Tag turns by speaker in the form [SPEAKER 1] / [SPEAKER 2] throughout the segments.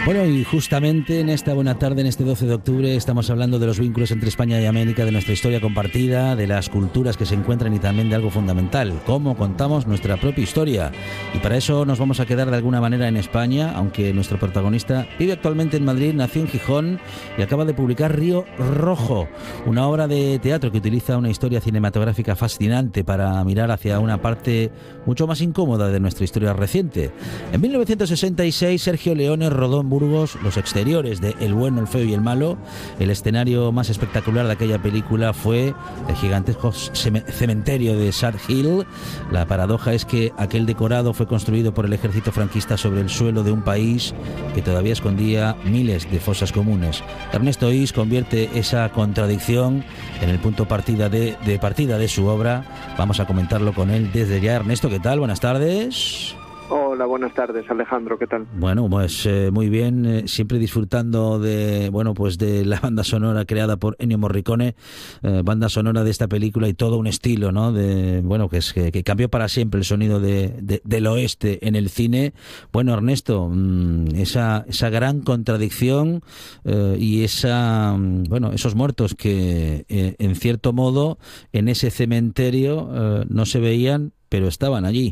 [SPEAKER 1] Bueno, y justamente en esta buena tarde, en este 12 de octubre, estamos hablando de los vínculos entre España y América, de nuestra historia compartida, de las culturas que se encuentran y también de algo fundamental, cómo contamos nuestra propia historia. Y para eso nos vamos a quedar de alguna manera en España, aunque nuestro protagonista vive actualmente en Madrid, nació en Gijón y acaba de publicar Río Rojo, una obra de teatro que utiliza una historia cinematográfica fascinante para mirar hacia una parte mucho más incómoda de nuestra historia reciente. En 1966, Sergio Leone rodó en Burgos los exteriores de El bueno, el feo y el malo. El escenario más espectacular de aquella película fue el gigantesco cementerio de Sad Hill. La paradoja es que aquel decorado fue construido por el ejército franquista sobre el suelo de un país que todavía escondía miles de fosas comunes. Ernesto Is convierte esa contradicción en el punto de partida de su obra. Vamos a comentarlo con él desde ya. Ernesto, ¿qué tal? Buenas tardes.
[SPEAKER 2] Hola, buenas tardes, Alejandro, ¿qué tal?
[SPEAKER 1] Bueno, pues muy bien, siempre disfrutando de, bueno, pues de la banda sonora creada por Ennio Morricone, banda sonora de esta película y todo un estilo, ¿no? De, bueno, que cambió para siempre el sonido del oeste en el cine. Bueno, Ernesto, esa gran contradicción y esos muertos que en cierto modo en ese cementerio no se veían, pero estaban allí.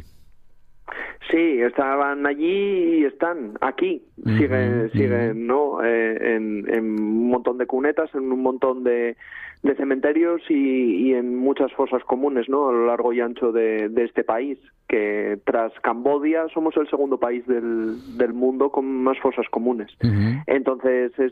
[SPEAKER 2] Sí, estaban allí y están aquí, siguen, ¿no? En un montón de cunetas, en un montón de cementerios y en muchas fosas comunes, ¿no? A lo largo y ancho de este país, que tras Camboya somos el segundo país del mundo con más fosas comunes. Entonces es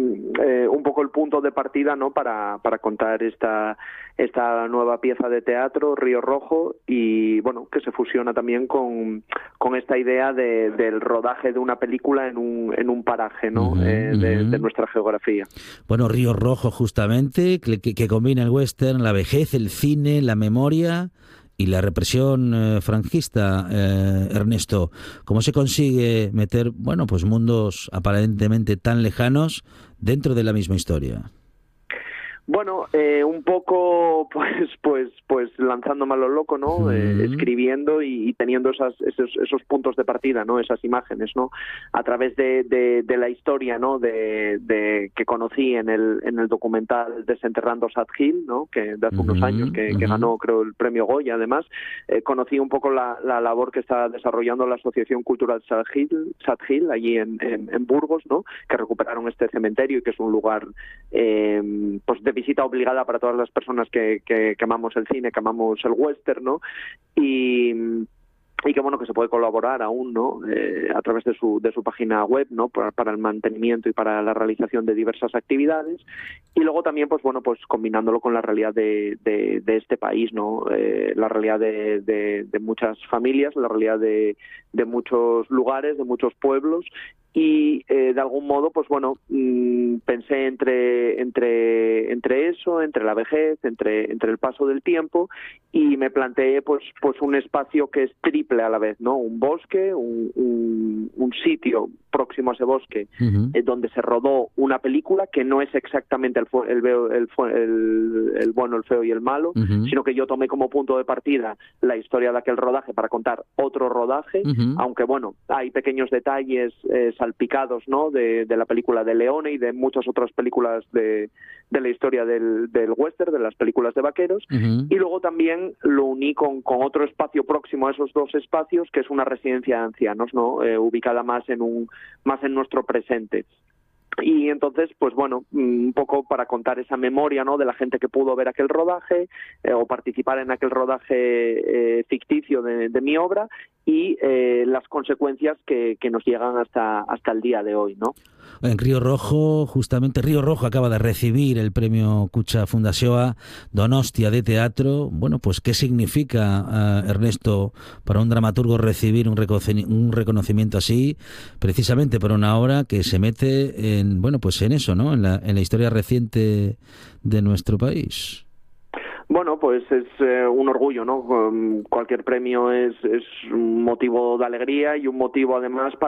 [SPEAKER 2] un poco el punto de partida, ¿no? Para contar esta nueva pieza de teatro, Río Rojo, y bueno, que se fusiona también con esta idea del rodaje de una película en un paraje, ¿no? De nuestra geografía.
[SPEAKER 1] Bueno, Río Rojo justamente, que combina el western, la vejez, el cine, la memoria y la represión franquista. Ernesto, ¿cómo se consigue meter, bueno, pues mundos aparentemente tan lejanos dentro de la misma historia?
[SPEAKER 2] Bueno, un poco, pues lanzándome a lo loco, ¿no? Escribiendo y teniendo esos puntos de partida, ¿no? Esas imágenes, ¿no? A través de la historia, ¿no? De que conocí en el documental Desenterrando Sad Hill, ¿no? Que de hace unos años que ganó, creo, el premio Goya. Además, conocí un poco la labor que está desarrollando la Asociación Cultural Sad Hill allí en Burgos, ¿no? Que recuperaron este cementerio y que es un lugar, pues de visita obligada para todas las personas que amamos el cine, que amamos el western, ¿no? Y que bueno, que se puede colaborar aún, ¿no? A través de su página web, ¿no? Para el mantenimiento y para la realización de diversas actividades. Y luego también, pues bueno, pues combinándolo con la realidad de este país, ¿no? La realidad de muchas familias, la realidad de muchos lugares, de muchos pueblos. Y de algún modo, pues bueno, pensé entre eso, entre la vejez, entre el paso del tiempo, y me planteé pues un espacio que es triple a la vez, ¿no? Un bosque, un sitio próximo a ese bosque, donde se rodó una película que no es exactamente el bueno, el feo y el malo, sino que yo tomé como punto de partida la historia de aquel rodaje para contar otro rodaje, aunque bueno, hay pequeños detalles salpicados, ¿no? De la película de Leone y de muchas otras películas de la historia del western, de las películas de vaqueros, y luego también lo uní con otro espacio próximo a esos dos espacios, que es una residencia de ancianos, ¿no? Ubicada más en nuestro presente. Y entonces, pues bueno, un poco para contar esa memoria, ¿no? De la gente que pudo ver aquel rodaje o participar en aquel rodaje ficticio de mi obra y las consecuencias que nos llegan hasta el día de hoy, ¿no?
[SPEAKER 1] En Río Rojo, justamente, Río Rojo acaba de recibir el premio Kutxa Fundazioa Donostia de teatro. Bueno, pues ¿qué significa, Ernesto, para un dramaturgo recibir un reconocimiento así, precisamente por una obra que se mete en, bueno, pues en eso, ¿no? En la historia reciente de nuestro país?
[SPEAKER 2] Bueno, pues es un orgullo, ¿no? Cualquier premio es un motivo de alegría y un motivo además